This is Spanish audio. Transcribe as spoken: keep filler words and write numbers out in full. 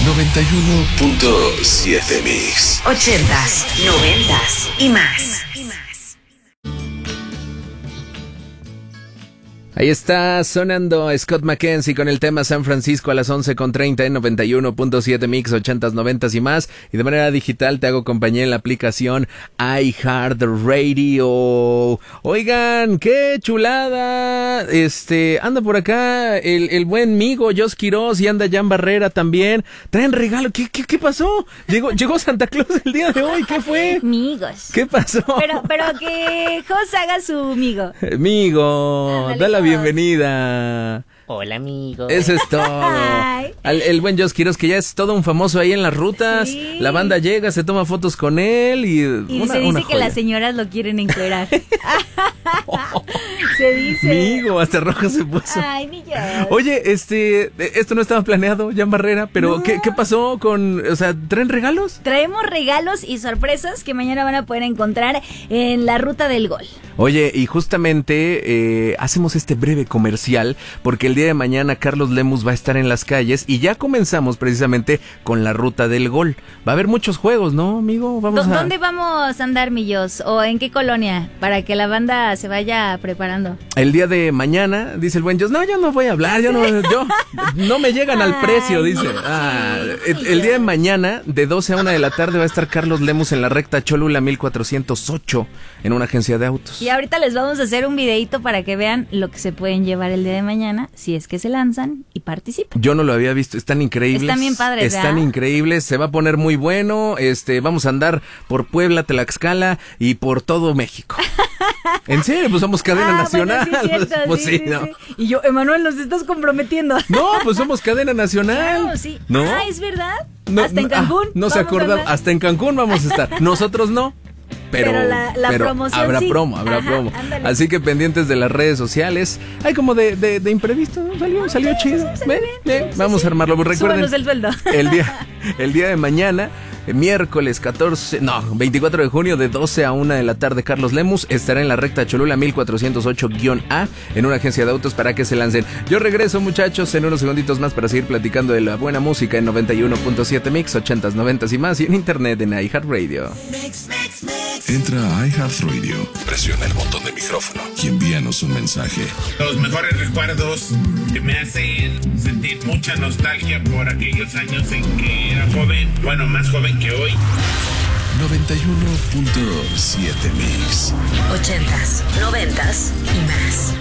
noventa y uno punto siete Mix. Ochentas, noventas y más. Ahí está sonando Scott McKenzie con el tema San Francisco a las once con treinta en noventa y uno punto siete Mix, ochentas, noventas y más. Y de manera digital te hago compañía en la aplicación iHeartRadio. Oigan, qué chulada. Este, anda por acá el, el buen Migo, Jos Quiroz, y anda Jan Barrera también. Traen regalo. ¿Qué, qué, qué pasó? Llegó, llegó Santa Claus el día de hoy. ¿Qué fue? Migos. ¿Qué pasó? Pero, pero que Jos haga su migo. Migo, da la bienvenida. Hola, amigo. Eso es todo. Al, el buen Jos Quiroz, que ya es todo un famoso ahí en las rutas. Sí. La banda llega, se toma fotos con él y... Y una, se dice una que joya. las señoras lo quieren encuerar. Se dice. Migo, hasta rojo se puso. Ay, mi Dios. Oye, este, esto no estaba planeado, Jan Barrera, pero no. ¿qué, ¿qué pasó con, o sea, traen regalos? Traemos regalos y sorpresas que mañana van a poder encontrar en la Ruta del Gol. Oye, y justamente eh, hacemos este breve comercial porque el día de mañana Carlos Lemus va a estar en las calles y ya comenzamos precisamente con la Ruta del Gol. Va a haber muchos juegos, ¿no, amigo? Vamos a... ¿Dónde vamos a andar, millos? ¿O en qué colonia? Para que la banda se vaya preparando. El día de mañana, dice el buen Jos, no, yo no voy a hablar, yo no, yo, no me llegan al precio, dice. Ah, el, el día de mañana, de doce a una de la tarde, va a estar Carlos Lemus en la recta Cholula mil cuatrocientos ocho, en una agencia de autos. Y ahorita les vamos a hacer un videito para que vean lo que se pueden llevar el día de mañana, si es que se lanzan y participan. Yo no lo había visto, están increíbles. Están bien padres, Están ¿verdad? increíbles, se va a poner muy bueno, este, vamos a andar por Puebla, Tlaxcala y por todo México. En serio, pues somos cadena ah, nacional. Bueno, sí, cierto, pues sí, sí, sí, ¿no? sí. Y yo, Emanuel, nos estás comprometiendo. No, pues somos cadena nacional. Claro, sí. ¿No? Ah, es verdad. No, hasta en ah, Cancún. no se acordaba, hasta en Cancún vamos a estar. Nosotros no. Pero, pero la, la pero promoción habrá sí. promo, habrá Ajá, promo. Ándale. Así que pendientes de las redes sociales. Hay como de, de, de imprevisto, salió, Ah, salió sí, chido. sí, sí, Ven, bien, ven, sí, vamos sí. a armarlo. Recuerden, Súbanos el sueldo. El día, el día de mañana, miércoles catorce, no, veinticuatro de junio, de doce a una de la tarde, Carlos Lemus estará en la recta Cholula mil cuatrocientos ocho A en una agencia de autos para que se lancen. Yo regreso, muchachos, en unos segunditos más para seguir platicando de la buena música en noventa y uno punto siete Mix, ochentas, noventas y más, y en internet en iHeartRadio. Entra a iHeartRadio, presiona el botón de micrófono y envíanos un mensaje. Los mejores recuerdos que me hacen sentir mucha nostalgia por aquellos años en que era joven, bueno, más joven que hoy. noventa y uno punto siete Mix. Ochentas, noventas y más.